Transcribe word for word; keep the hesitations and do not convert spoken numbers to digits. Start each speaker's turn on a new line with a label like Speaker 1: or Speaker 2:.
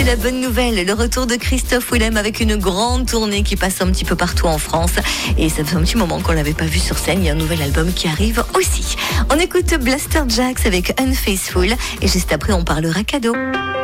Speaker 1: la bonne nouvelle, le retour de Christophe Willem avec une grande tournée qui passe un petit peu partout en France. Et ça fait un petit moment qu'on l'avait pas vu sur scène. Il y a un nouvel album qui arrive aussi. On écoute Blaster Jaxx avec Unfaithful et juste après on parlera cadeau.